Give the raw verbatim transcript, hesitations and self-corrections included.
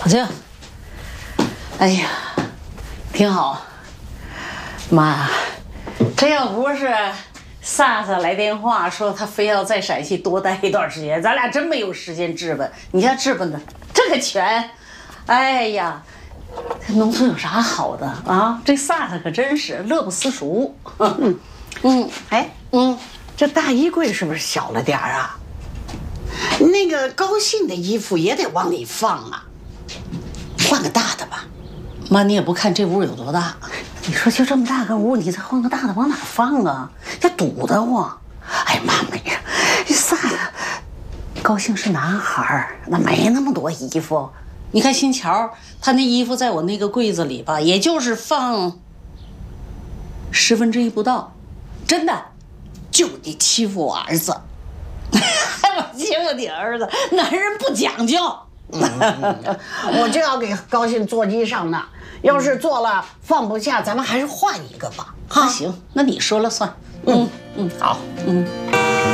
好静，哎呀，挺好。妈，这要不是萨萨来电话说他非要在陕西多待一段时间，咱俩真没有时间置办。你家置办的这个全，哎呀，农村有啥好的啊？这萨萨可真是乐不思蜀。嗯嗯，哎，嗯，这大衣柜是不是小了点儿啊？那个高兴的衣服也得往里放啊，换个大的吧。 妈，你也不看这屋有多大，你说就这么大个屋，你再换个大的往哪放啊？这堵得慌。哎呀妈没呀，这萨萨高兴是男孩儿，那没那么多衣服。你看新桥，他那衣服在我那个柜子里吧，也就是放十分之一不到。真的，就你欺负我儿子，还我欺负你儿子，男人不讲究。 嗯、我就要给高兴做衣裳呢，要是做了放不下，咱们还是换一个吧。 哈，行，那你说了算。嗯嗯，好，嗯。